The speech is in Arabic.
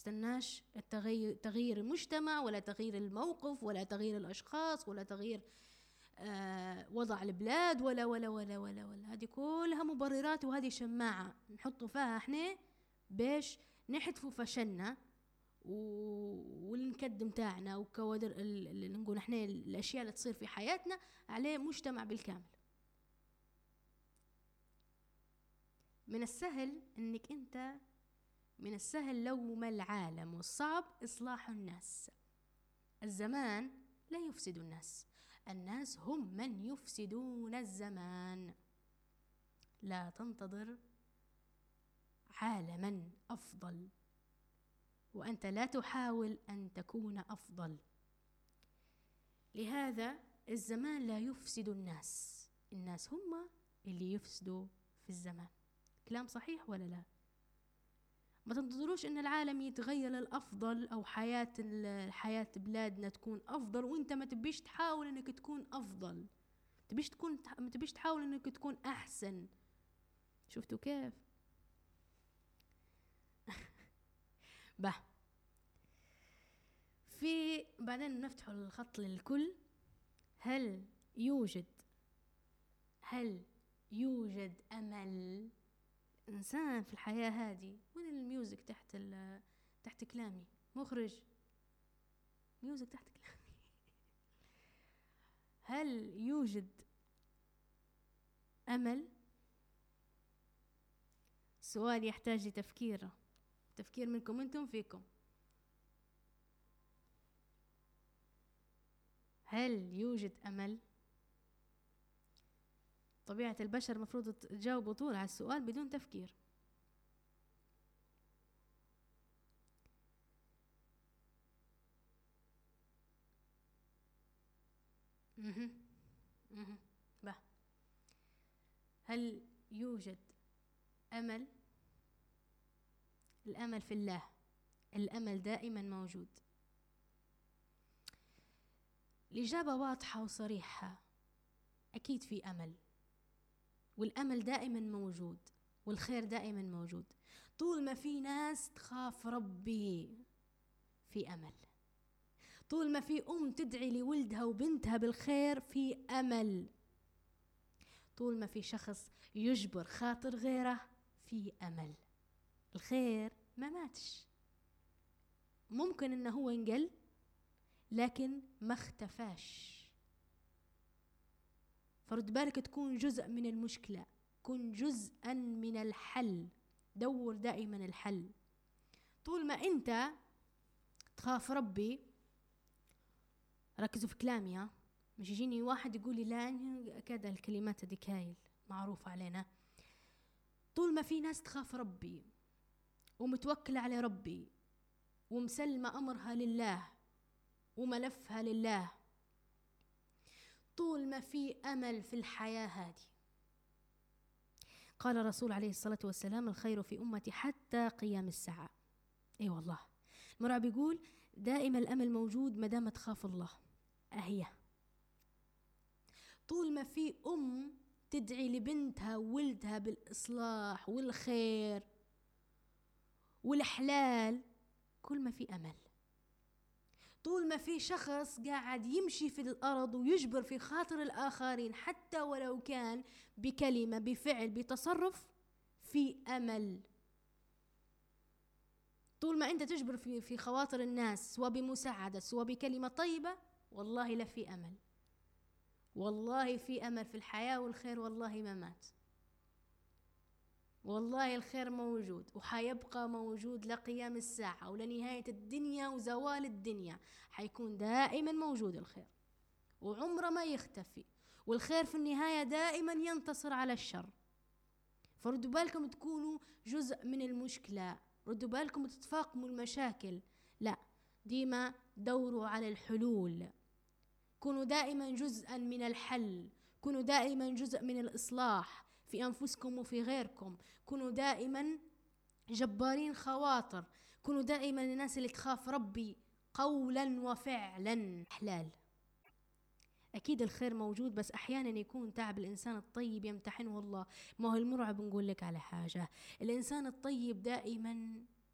تستناش تغيير المجتمع ولا تغيير الموقف ولا تغيير الأشخاص ولا تغيير وضع البلاد ولا ولا ولا ولا ولا. هذه كلها مبررات، وهذه شماعة نحطوا فيها احنا باش نحتفوا فشلنا والنكدم تاعنا وكوادر اللي نقول احنا الأشياء اللي تصير في حياتنا عليه مجتمع بالكامل. من السهل لوم العالم والصعب إصلاح الناس. الزمان لا يفسد الناس هم من يفسدون الزمان. لا تنتظر عالما أفضل وأنت لا تحاول أن تكون أفضل. لهذا الزمان لا يفسد الناس هم اللي يفسدوا في الزمان. كلام صحيح ولا لا؟ ما تنتظروش ان العالم يتغير للافضل او حياة بلادنا تكون افضل وانت ما تبيش تحاول انك تكون افضل، ما تبيش تحاول انك تكون احسن. شفتوا كيف؟ بعدين نفتح الخط للكل. هل يوجد امل إنسان في الحياة هذه؟ وين الميوزك تحت كلامي؟ مخرج ميوزك تحت كلامي. هل يوجد أمل؟ سؤال يحتاج لتفكير منكم انتم فيكم. هل يوجد أمل؟ طبيعة البشر مفروض تجاوبوا طول على السؤال بدون تفكير. هل يوجد أمل؟ الأمل في الله، الأمل دائما موجود. الإجابة واضحة وصريحة، أكيد في أمل، والأمل دائما موجود، والخير دائما موجود. طول ما في ناس تخاف ربي في أمل، طول ما في تدعي لولدها وبنتها بالخير في أمل، طول ما في شخص يجبر خاطر غيره في أمل. الخير ما ماتش، ممكن إنه هو ينقل لكن ما اختفاش. فرد بالك تكون جزء من المشكلة، كن جزءا من الحل، دور دائما الحل. طول ما انت تخاف ربي، ركزوا في كلامي، مش يجيني واحد يقول لي لا كذا، الكلمات هذه كايل معروفة علينا. طول ما في ناس تخاف ربي ومتوكلة على ربي ومسلمة أمرها لله وملفها لله، طول ما في أمل في الحياة هذه. قال الرسول عليه الصلاة والسلام: الخير في أمتي حتى قيام الساعة. أي والله، المرأة بيقول دائما الأمل موجود ما دام تخاف الله. أهي طول ما في تدعي لبنتها وولدها بالإصلاح والخير والحلال، كل ما في أمل. طول ما في شخص قاعد يمشي في الأرض ويجبر في خاطر الآخرين حتى ولو كان بكلمة بفعل بتصرف، في أمل. طول ما أنت تجبر في خواطر الناس، سواء بمساعدة سواء بكلمة طيبة، والله لا في أمل، والله في أمل في الحياة. والخير والله ما مات، والله الخير موجود وحيبقى موجود لقيام الساعة ولنهاية الدنيا وزوال الدنيا، حيكون دائما موجود الخير وعمره ما يختفي، والخير في النهاية دائما ينتصر على الشر. فردوا بالكم تكونوا جزء من المشكلة، ردوا بالكم تتفاقموا المشاكل، لا، ديما دوروا على الحلول، كونوا دائما جزءا من الحل، كونوا دائما جزء من الإصلاح في أنفسكم وفي غيركم، كونوا دائما جبارين خواطر، كونوا دائما الناس اللي تخاف ربي قولا وفعلا حلال. أكيد الخير موجود، بس أحيانا يكون تعب الإنسان الطيب يمتحنه الله. ما هو المرعب نقول لك على حاجة، الإنسان الطيب دائما